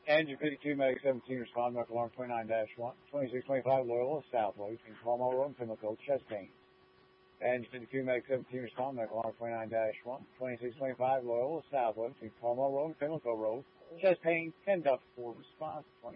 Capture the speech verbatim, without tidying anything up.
Engine fifty-two, Medic seventeen, respond, medical alarm twenty-nine dash one. twenty-six twenty-five, Loyola Southway, between Palmo Road and Pimlico, chest pain. Engine fifty-two, Medic seventeen, respond, medical alarm twenty-nine dash one. twenty-six twenty-five, Loyola Southway, between Palmo Road and Pimlico Road, chest pain, ten ducks for response, twenty